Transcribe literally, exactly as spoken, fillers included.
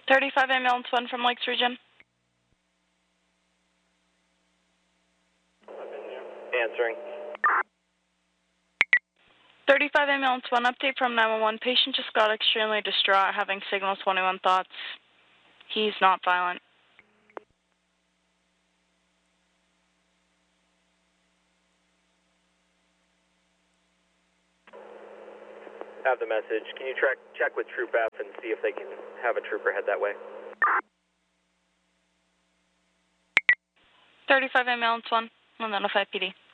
thirty-five ambulance one from Lakes Region. Answering. thirty-five ambulance one, update from nine one one. Patient just got extremely distraught, having signal twenty-one thoughts. He's not violent. Have the message. Can you track, check with Troop F and see if they can have a trooper head that way? thirty-five ambulance one, one oh five P D.